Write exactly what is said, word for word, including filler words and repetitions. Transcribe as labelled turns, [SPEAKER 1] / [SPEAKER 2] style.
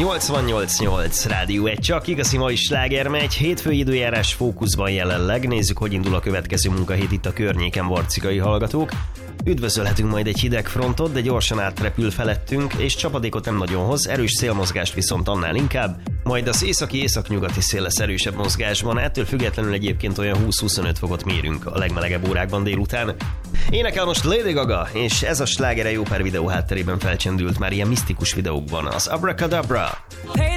[SPEAKER 1] nyolcvannyolc nyolc Rádió egy, csak igazi mai sláger megy, hétfői időjárás fókuszban jelenleg, nézzük, hogy indul a következő munkahét itt a környéken, varcikai hallgatók. Üdvözölhetünk majd egy hideg frontot, de gyorsan átrepül felettünk, és csapadékot nem nagyon hoz, erős szélmozgást viszont annál inkább, majd az északi-északnyugati szél lesz erősebb mozgásban, ettől függetlenül egyébként olyan húsz-huszonöt fokot mérünk a legmelegebb órákban délután. Énekel most Lady Gaga, és ez a slágere jó pár videó hátterében felcsendült már ilyen misztikus videókban, az Abracadabra.
[SPEAKER 2] Hey!